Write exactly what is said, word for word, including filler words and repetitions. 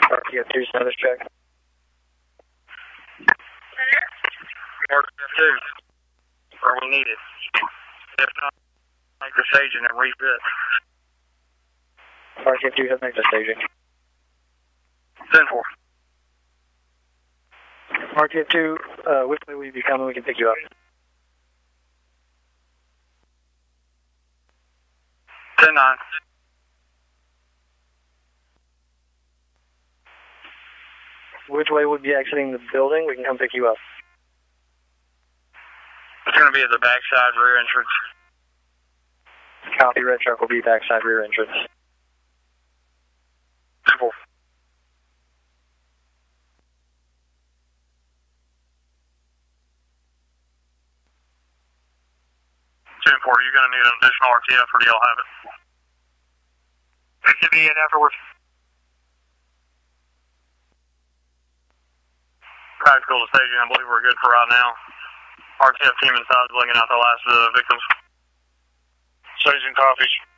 R T F two, status check. R T F two, where we need it. If not, make the staging and refit. R T F two has make the staging. ten four. R T F two, uh, which way will you be coming? We can pick you up. ten nine. Which way would be exiting the building? We can come pick you up. It's going to be at the backside rear entrance. Copy, red truck will be backside rear entrance. ten four. ten four, you're going to need an additional R T F, or do y'all have it? It should be in afterwards. Practical to staging, I believe we're good for right now. R T F team inside is looking out the last of the victims. Staging copies.